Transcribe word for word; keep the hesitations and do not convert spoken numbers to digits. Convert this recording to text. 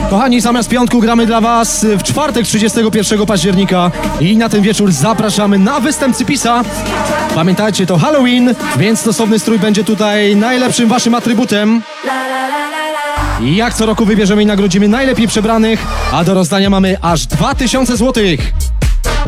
Kochani, zamiast piątku gramy dla was w czwartek trzydziestego pierwszego października i na ten wieczór zapraszamy na występ Cypisa. Pamiętajcie, to Halloween, więc stosowny strój będzie tutaj najlepszym waszym atrybutem. I jak co roku wybierzemy i nagrodzimy najlepiej przebranych, a do rozdania mamy aż dwa tysiące złotych.